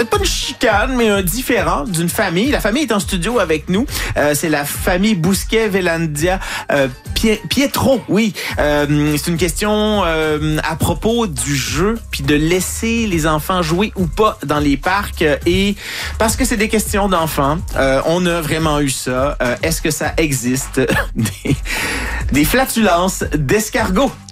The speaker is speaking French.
peut-être pas une chicane, mais un différend d'une famille. La famille est en studio avec nous. C'est la famille Bousquet-Velandia Pietro, oui. C'est une question à propos du jeu, puis de laisser les enfants jouer ou pas dans les parcs. Et parce que c'est des questions d'enfants, on a vraiment eu ça. Est-ce que ça existe? Des flatulences d'escargots.